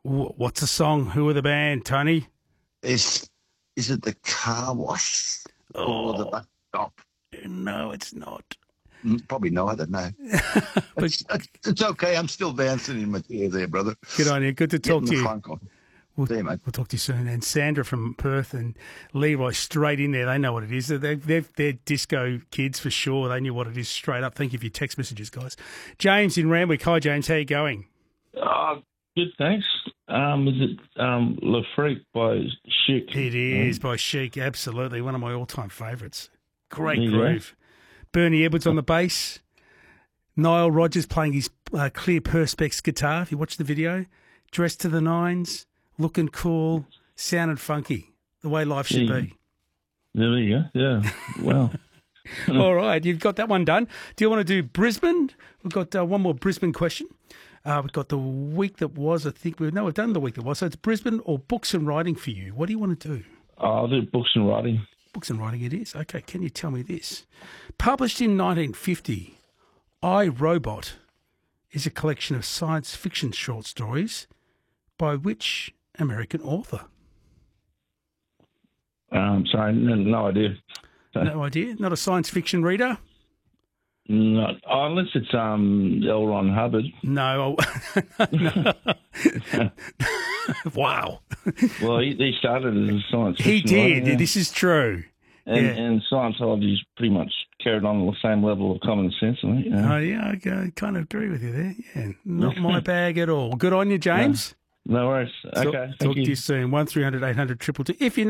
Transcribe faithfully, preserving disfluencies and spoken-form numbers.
Wh- What's the song? Who are the band, Tony? Is is it the car wash or the Oh, bus stop? no, it's not. Mm, Probably neither. No, But it's, it's it's okay. I'm still dancing in my chair there, brother. good on you. Good to talk Getting to the you. funk on. We'll, See you, mate. we'll talk to you soon. And Sandra from Perth and Levi straight in there. They know what it is. They're, they're, they're disco kids for sure. They knew what it is straight up. Thank you for your text messages, guys. James in Randwick. Hi, James. How you going? Oh, good, thanks. Um, is it um, Le Freak by Chic? It is by Chic. Absolutely. One of my all-time favourites. Great Yeah. groove. Bernie Edwards on the bass. Nile Rodgers playing his uh, clear Perspex guitar. If you watch the video, dressed to the nines, looking cool, sounded funky, the way life should Yeah. be. There you go. Yeah. Wow. All right, you've got that one done. Do you want to do Brisbane? We've got uh, one more Brisbane question. Uh, we've got the week that was, I think. We, no, we've done the week that was. So it's Brisbane or books and writing for you. What do you want to do? I'll do books and writing. Books and writing it is. Okay, can you tell me this? Published in nineteen fifty, I, Robot is a collection of science fiction short stories by which American author? Um, sorry, no, no idea. No idea? Not a science fiction reader? No, oh, unless it's um, L. Ron Hubbard. No. No. Wow. Well, he, he started as a science He fiction did. writer, yeah. This is true. And, yeah. and Scientology's pretty much carried on at the same level of common sense, I think. Yeah. Oh, yeah, I I kind of agree with you there. Yeah, not my bag at all. Good on you, James. No worries. Okay, Talk, thank talk you. to you soon. one three hundred eight hundred two two two. If you